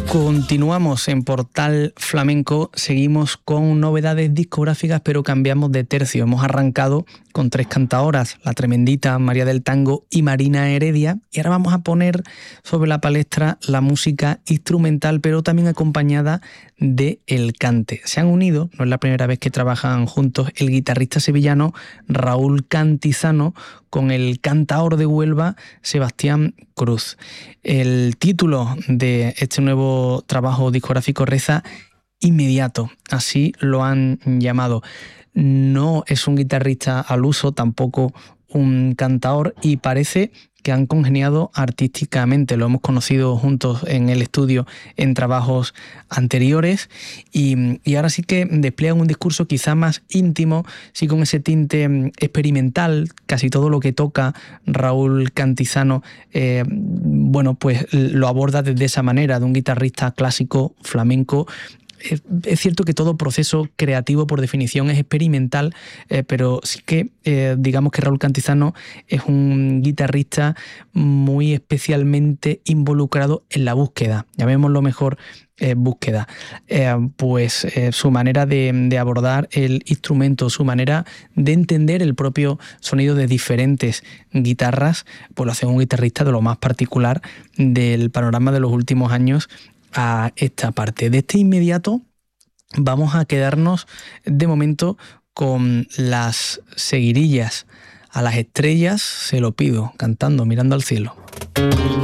Continuamos en Portal Flamenco, seguimos con novedades discográficas, pero cambiamos de tercio. Hemos arrancado con tres cantaoras, la tremendita María del Tango y Marina Heredia, y ahora vamos a poner sobre la palestra la música instrumental, pero también acompañada de el cante. Se han unido, no es la primera vez que trabajan juntos, el guitarrista sevillano Raúl Cantizano con el cantaor de Huelva Sebastián Cruz. El título de este nuevo trabajo discográfico reza Inmediato, así lo han llamado. No es un guitarrista al uso, tampoco un cantaor, y parece que han congeniado artísticamente. Lo hemos conocido juntos en el estudio en trabajos anteriores y ahora sí que despliegan un discurso quizá más íntimo, sí, con ese tinte experimental. Casi todo lo que toca Raúl Cantizano pues lo aborda desde esa manera, de un guitarrista clásico flamenco. Es cierto que todo proceso creativo por definición es experimental, pero sí que digamos que Raúl Cantizano es un guitarrista muy especialmente involucrado en la búsqueda, llamémoslo mejor búsqueda. Su manera de abordar el instrumento, su manera de entender el propio sonido de diferentes guitarras, pues lo hace un guitarrista de lo más particular del panorama de los últimos años a esta parte. De este Inmediato vamos a quedarnos de momento con las seguirillas. A las estrellas se lo pido, cantando, mirando al cielo.